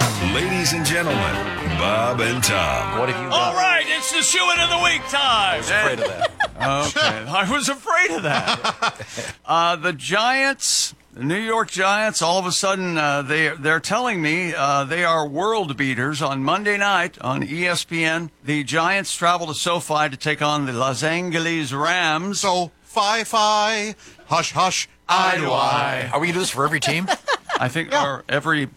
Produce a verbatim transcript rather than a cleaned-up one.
Ladies and gentlemen, Bob and Tom. What have you All got? right, it's the shoe-in of the week time. I was afraid of that. Okay, I was afraid of that. Uh, the Giants, the New York Giants, all of a sudden, uh, they, they're telling me uh, they are world beaters on Monday night on E S P N. The Giants travel to SoFi to take on the Los Angeles Rams. So, fi fi, hush hush, eye to eye. Are we going to do this for every team? I think our, every